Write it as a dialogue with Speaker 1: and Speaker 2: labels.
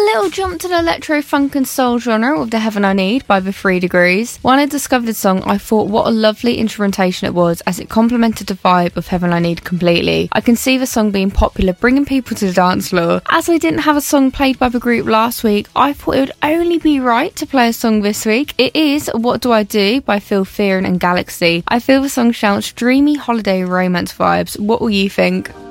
Speaker 1: little jump to the electro funk and soul genre with The Heaven I Need by The 3 Degrees. When I discovered the song, I thought what a lovely instrumentation it was, as it complemented the vibe of Heaven I Need completely. I can see the song being popular, bringing people to the dance floor. As I didn't have a song played by the group last week, I thought it would only be right to play a song this week. It is What Do I Do by Phil Fearon and Galaxy. I feel the song shouts dreamy holiday romance vibes. What will you think?